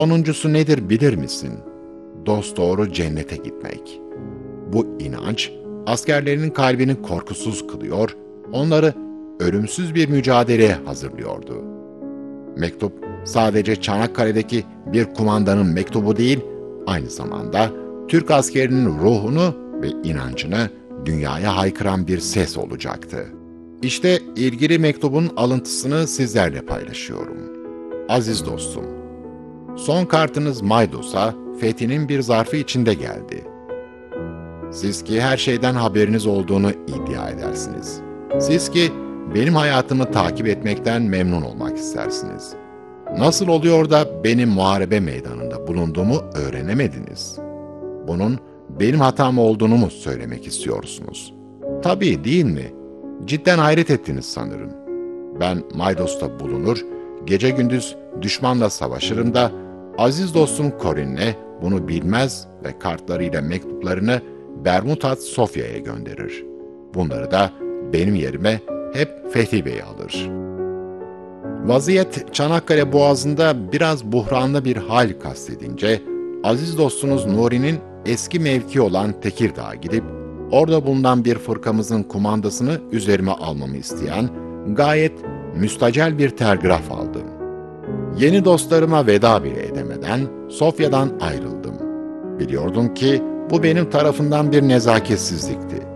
Sonuncusu nedir bilir misin? Dosdoğru cennete gitmek. Bu inanç, askerlerinin kalbini korkusuz kılıyor, onları ölümsüz bir mücadeleye hazırlıyordu. Mektup, sadece Çanakkale'deki bir kumandanın mektubu değil, aynı zamanda Türk askerinin ruhunu ve inancını dünyaya haykıran bir ses olacaktı. İşte ilgili mektubun alıntısını sizlerle paylaşıyorum. Aziz dostum, son kartınız Maydos'a Fethi'nin bir zarfı içinde geldi. Siz ki her şeyden haberiniz olduğunu iddia edersiniz. Siz ki benim hayatımı takip etmekten memnun olmak istersiniz. Nasıl oluyor da benim muharebe meydanında bulunduğumu öğrenemediniz? Bunun benim hatam olduğunu mu söylemek istiyorsunuz? Tabii değil mi? Cidden hayret ettiniz sanırım. Ben Maydos'ta bulunur, gece gündüz düşmanla savaşırım da aziz dostum Corinne bunu bilmez ve kartlarıyla mektuplarını Bermutat Sofya'ya gönderir. Bunları da benim yerime hep Fethi Bey alır. Vaziyet Çanakkale Boğazı'nda biraz buhranlı bir hal kastedince, aziz dostunuz Nuri'nin eski mevki olan Tekirdağ'a gidip, orada bulunan bir fırkamızın kumandasını üzerime almamı isteyen, gayet müstacel bir telgraf aldım. Yeni dostlarıma veda bile edemeden Sofya'dan ayrıldım. Biliyordum ki bu benim tarafından bir nezaketsizlikti.